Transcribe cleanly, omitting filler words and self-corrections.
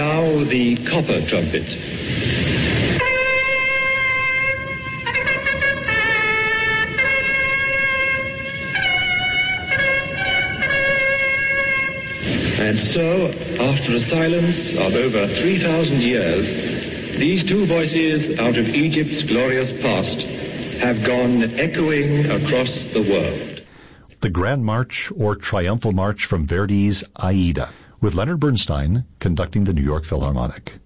now the copper trumpet. And so, after a silence of over 3,000 years, these two voices out of Egypt's glorious past have gone echoing across the world. The Grand March or Triumphal March from Verdi's Aida, with Leonard Bernstein conducting the New York Philharmonic.